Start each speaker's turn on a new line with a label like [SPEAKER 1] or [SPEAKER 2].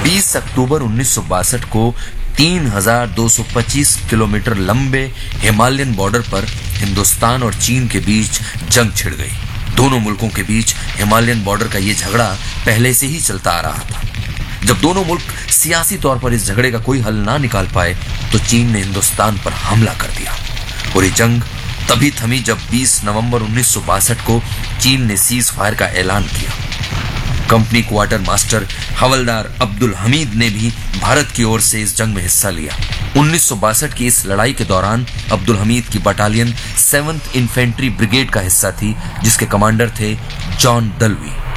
[SPEAKER 1] 20 अक्टूबर 1962 को 3225 किलोमीटर लंबे Himalayan border पर हिंदुस्तान और चीन के बीच जंग छिड़ गई। दोनों मुल्कों के बीच हिमालयन बॉर्डर का यह झगड़ा पहले से ही चलता आ रहा था। जब दोनों मुल्क सियासी तौर पर इस झगड़े का कोई हल ना निकाल पाए तो चीन ने हिंदुस्तान पर हमला कर दिया और ये जंग तभी थमी जब 20 नवंबर 1962 को चीन ने सीज फायर का ऐलान किया। कंपनी क्वार्टर मास्टर हवलदार अब्दुल हमीद ने भी भारत की ओर से इस जंग में हिस्सा लिया। 1962 की इस लड़ाई के दौरान अब्दुल हमीद की बटालियन 7th इन्फेंट्री ब्रिगेड का हिस्सा थी, जिसके कमांडर थे जॉन दलवी।